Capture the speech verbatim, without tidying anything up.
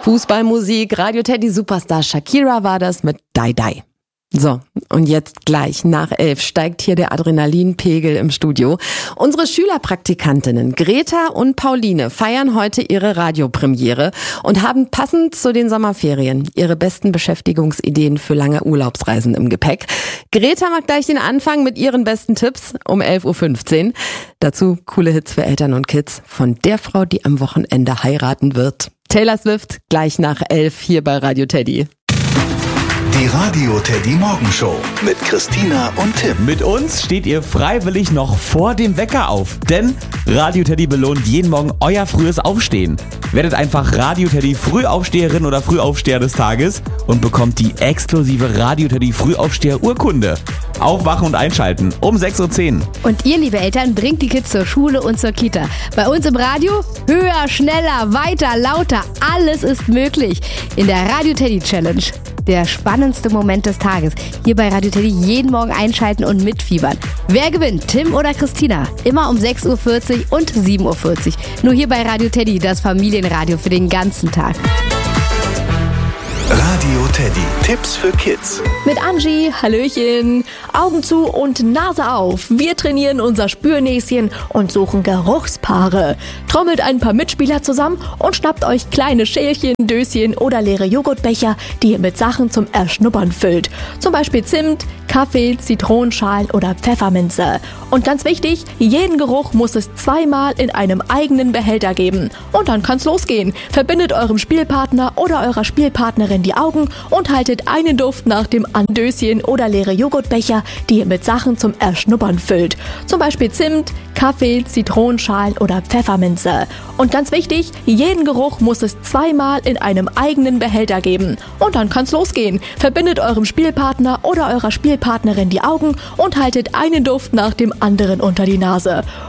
Fußballmusik, Radio Teddy Superstar Shakira war das mit Die Die. So, und jetzt gleich nach elf steigt hier der Adrenalinpegel im Studio. Unsere Schülerpraktikantinnen Greta und Pauline feiern heute ihre Radiopremiere und haben passend zu den Sommerferien ihre besten Beschäftigungsideen für lange Urlaubsreisen im Gepäck. Greta macht gleich den Anfang mit ihren besten Tipps um elf Uhr fünfzehn. Dazu coole Hits für Eltern und Kids von der Frau, die am Wochenende heiraten wird. Taylor Swift gleich nach elf hier bei Radio Teddy. Die Radio Teddy Morgenshow mit Christina und Tim. Mit uns steht ihr freiwillig noch vor dem Wecker auf, denn Radio Teddy belohnt jeden Morgen euer frühes Aufstehen. Werdet einfach Radio Teddy Frühaufsteherin oder Frühaufsteher des Tages und bekommt die exklusive Radio Teddy Frühaufsteher Urkunde. Aufwachen und einschalten um sechs Uhr zehn. Und ihr, liebe Eltern, bringt die Kids zur Schule und zur Kita. Bei uns im Radio höher, schneller, weiter, lauter, alles ist möglich. In der Radio Teddy Challenge. Der spannendste Moment des Tages. Hier bei Radio Teddy jeden Morgen einschalten und mitfiebern. Wer gewinnt, Tim oder Christina? Immer um sechs Uhr vierzig und sieben Uhr vierzig. Nur hier bei Radio Teddy, das Familienradio für den ganzen Tag. Radio Teddy. Tipps für Kids. Mit Angie, Hallöchen. Augen zu und Nase auf. Wir trainieren unser Spürnäschen und suchen Geruchspaare. Trommelt ein paar Mitspieler zusammen und schnappt euch kleine Schälchen, Döschen oder leere Joghurtbecher, die ihr mit Sachen zum Erschnuppern füllt. Zum Beispiel Zimt, Kaffee, Zitronenschal oder Pfefferminze. Und ganz wichtig, jeden Geruch muss es zweimal in einem eigenen Behälter geben. Und dann kann's losgehen. Verbindet eurem Spielpartner oder eurer Spielpartnerin die Augen und haltet einen Duft nach dem an Döschen oder leere Joghurtbecher, die ihr mit Sachen zum Erschnuppern füllt. Zum Beispiel Zimt, Kaffee, Zitronenschal oder Pfefferminze. Und ganz wichtig, jeden Geruch muss es zweimal in einem eigenen Behälter geben. Und dann kann's losgehen. Verbindet eurem Spielpartner oder eurer Spielpartnerin die Augen und haltet einen Duft nach dem anderen unter die Nase.